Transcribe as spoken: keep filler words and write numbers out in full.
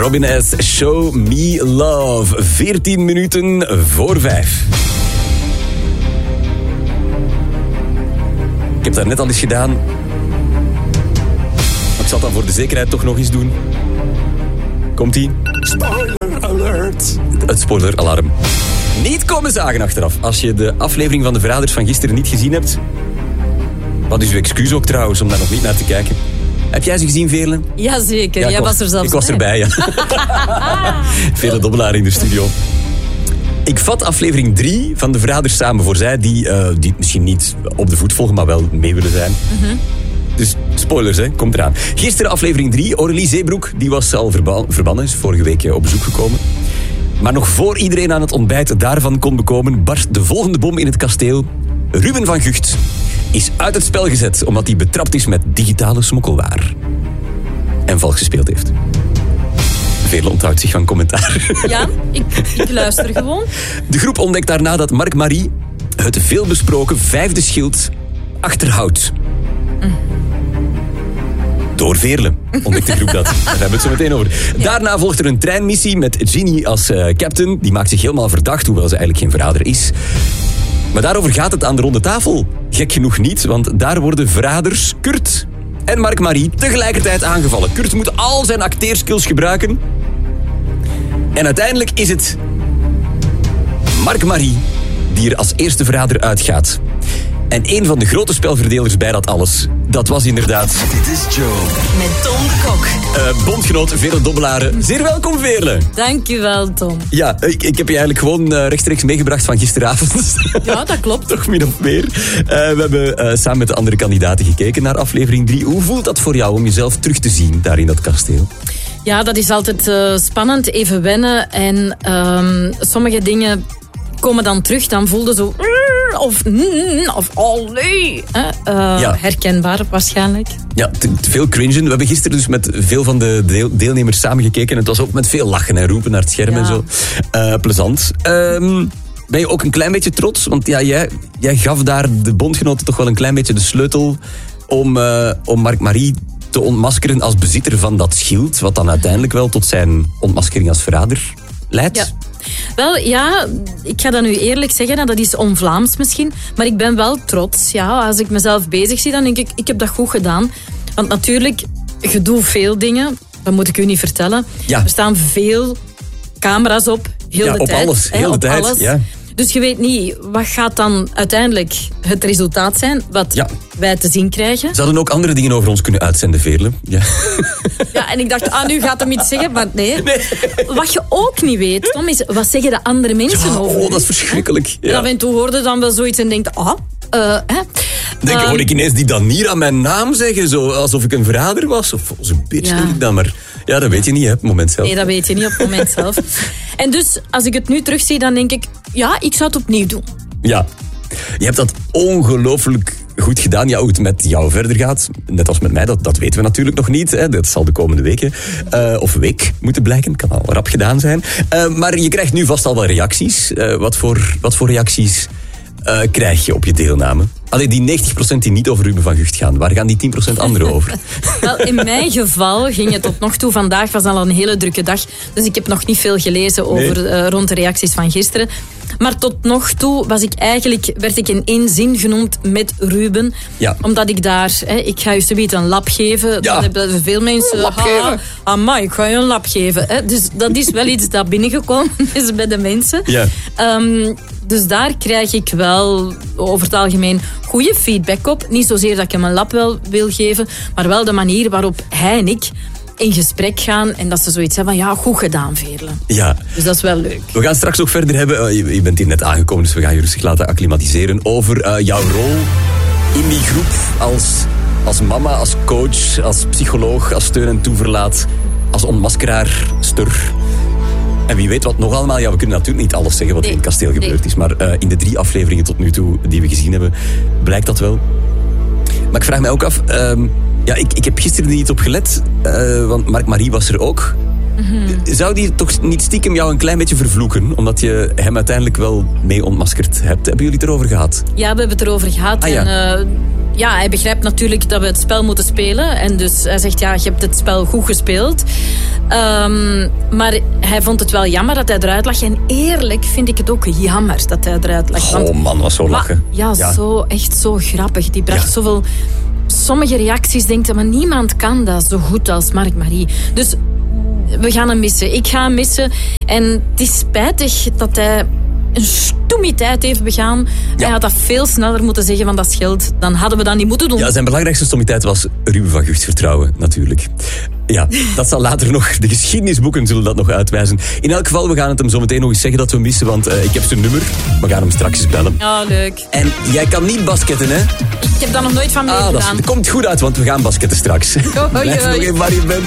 Robin S. Show Me Love. veertien minuten voor vijf. Ik heb dat net al eens gedaan. Maar ik zal het dan voor de zekerheid toch nog eens doen. Komt-ie? Spoiler alert. Het spoiler-alarm. Niet komen zagen achteraf. Als je de aflevering van de Verraders van gisteren niet gezien hebt... Wat is uw excuus ook trouwens om daar nog niet naar te kijken? Heb jij ze gezien, Veerle? Jazeker, ja, jij was, was er zelfs Ik was bij. erbij, ja. Veerle Dobbelaar in de studio. Ik vat aflevering drie van de Verraders samen voor zij die, uh, die misschien niet op de voet volgen, maar wel mee willen zijn. Mm-hmm. Dus spoilers, hè, komt eraan. Gisteren aflevering drie, Aurélie Zeebroek, die was al verba- verbannen, is vorige week op bezoek gekomen. Maar nog voor iedereen aan het ontbijt daarvan kon bekomen, barst de volgende bom in het kasteel. Ruben van Gucht is uit het spel gezet omdat hij betrapt is met digitale smokkelwaar. En vals gespeeld heeft. Veerle onthoudt zich van commentaar. Ja, ik, ik luister gewoon. De groep ontdekt daarna dat Mark Marie het veelbesproken vijfde schild achterhoudt. Mm. Door Veerle ontdekt de groep dat. Daar hebben we het zo meteen over. Ja. Daarna volgt er een treinmissie met Ginny als uh, captain. Die maakt zich helemaal verdacht, hoewel ze eigenlijk geen verrader is. Maar daarover gaat het aan de ronde tafel. Gek genoeg niet, want daar worden verraders Kurt en Mark Marie tegelijkertijd aangevallen. Kurt moet al zijn acteerskills gebruiken. En uiteindelijk is het Mark Marie die er als eerste verrader uitgaat. En een van de grote spelverdelers bij dat alles, dat was inderdaad... Dit is Joe. Met Tom Kok. Uh, bondgenoot Veerle Dobbelaar. Zeer welkom, Veerle. Dankjewel, Tom. Ja, ik, ik heb je eigenlijk gewoon uh, rechtstreeks meegebracht van gisteravond. Ja, dat klopt. Toch min of meer. Uh, we hebben uh, samen met de andere kandidaten gekeken naar aflevering drie. Hoe voelt dat voor jou om jezelf terug te zien daar in dat kasteel? Ja, dat is altijd uh, spannend, even wennen. En um, sommige dingen komen dan terug, dan voelde zo... Of, of allee. Uh, ja. Herkenbaar waarschijnlijk. Ja, te, te veel cringen. We hebben gisteren dus met veel van de deel, deelnemers samengekeken. En het was ook met veel lachen en roepen naar het scherm ja. en zo. Uh, plezant. Um, ben je ook een klein beetje trots? Want ja, jij, jij gaf daar de bondgenoten toch wel een klein beetje de sleutel... om, uh, om Mark Marie te ontmaskeren als bezitter van dat schild. Wat dan uiteindelijk wel tot zijn ontmaskering als verrader leidt. Ja. Wel, ja, ik ga dat nu eerlijk zeggen, dat is on-Vlaams misschien, maar ik ben wel trots. Ja, als ik mezelf bezig zie, dan denk ik, ik heb dat goed gedaan. Want natuurlijk, je doet veel dingen, dat moet ik u niet vertellen. Ja. Er staan veel camera's op, heel ja, de op tijd. Alles, heel hè, de tijd, alles. ja. Dus je weet niet, wat gaat dan uiteindelijk het resultaat zijn, wat ja. wij te zien krijgen. Ze hadden ook andere dingen over ons kunnen uitzenden, Veerle. Ja, ja en ik dacht, ah, nu gaat hem iets zeggen, maar nee. nee. Wat je ook niet weet, Tom, is, wat zeggen de andere mensen ja, over oh, dat is verschrikkelijk. Ja. En af en toe hoorde dan wel zoiets en denkt, ah, uh, hè. Denk, um, hoor ik ineens die dan niet aan mijn naam zeggen, zo, alsof ik een verrader was? Of zo'n bitch, ja. denk ik dan, maar... Ja, dat weet je niet, hè, op het moment zelf. Nee, dat weet je niet op het moment zelf. En dus, als ik het nu terugzie, dan denk ik... Ja, ik zou het opnieuw doen. Ja. Je hebt dat ongelooflijk goed gedaan. Ja, hoe het met jou verder gaat, net als met mij, dat, dat weten we natuurlijk nog niet. Hè. Dat zal de komende weken uh, of week moeten blijken. Kan al rap gedaan zijn. Uh, maar je krijgt nu vast al wel reacties. Uh, wat, voor, wat voor reacties uh, krijg je op je deelname? Allee, die negentig procent die niet over Ruben van Gucht gaan, waar gaan die tien procent anderen over? Wel, in mijn geval ging het tot nog toe. Vandaag was al een hele drukke dag. Dus ik heb nog niet veel gelezen over, nee. uh, rond de reacties van gisteren. Maar tot nog toe was ik eigenlijk, werd ik in één zin genoemd met Ruben. Ja. Omdat ik daar, hè, ik ga je zoiets een lap geven. Ja. Dat hebben veel mensen. Lap geven. Amai, ik ga je een lap geven. Hè. Dus dat is wel iets dat binnengekomen is bij de mensen. Ja. Um, dus daar krijg ik wel over het algemeen goede feedback op. Niet zozeer dat ik hem een lap wel wil geven, maar wel de manier waarop hij en ik in gesprek gaan en dat ze zoiets hebben van ja, goed gedaan, Veerle. Ja. Dus dat is wel leuk. We gaan straks ook verder hebben, uh, je, je bent hier net aangekomen, dus we gaan je rustig laten acclimatiseren over uh, jouw rol in die groep als, als mama, als coach, als psycholoog, als steun en toeverlaat, als ontmaskeraar, stur. En wie weet wat nog allemaal. Ja, we kunnen natuurlijk niet alles zeggen wat nee, in het kasteel gebeurd nee. is. Maar uh, in de drie afleveringen tot nu toe die we gezien hebben, blijkt dat wel. Maar ik vraag mij ook af... Uh, ja, ik, ik heb gisteren er niet op gelet. Uh, want Mark Marie was er ook. Mm-hmm. Zou die toch niet stiekem jou een klein beetje vervloeken? Omdat je hem uiteindelijk wel mee ontmaskerd hebt. Hebben jullie het erover gehad? Ja, we hebben het erover gehad. Ah, ja. En uh, ja, hij begrijpt natuurlijk dat we het spel moeten spelen. En dus hij zegt, ja, je hebt het spel goed gespeeld. Um, maar hij vond het wel jammer dat hij eruit lag. En eerlijk vind ik het ook jammer dat hij eruit lag. Want, oh man, was zo lachen. Ja, ja, zo, echt zo grappig. Die bracht ja. zoveel... Sommige reacties denkt hij, maar niemand kan dat zo goed als Marc Marie. Dus we gaan hem missen. Ik ga hem missen. En het is spijtig dat hij een stommiteit heeft begaan. Ja. Hij had dat veel sneller moeten zeggen van dat scheelt. Dan hadden we dat niet moeten doen. Ja, zijn belangrijkste stommiteit was Ruben van Gucht vertrouwen, natuurlijk. Ja, dat zal later nog, de geschiedenisboeken zullen dat nog uitwijzen. In elk geval, we gaan het hem zo meteen nog eens zeggen dat we missen, want uh, ik heb zijn nummer. We gaan hem straks eens bellen. Oh, leuk. En jij kan niet basketten, hè? Ik heb daar nog nooit van mee ah, gedaan. Dat komt goed uit, want we gaan basketten straks. Oh, Blijf nog even waar je bent.